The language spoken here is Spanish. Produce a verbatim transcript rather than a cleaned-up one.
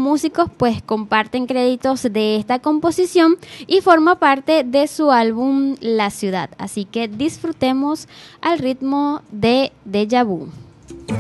músicos pues comparten créditos de esta composición y forma parte de su álbum La Ciudad. Así que disfrutemos al ritmo de Deja Vu.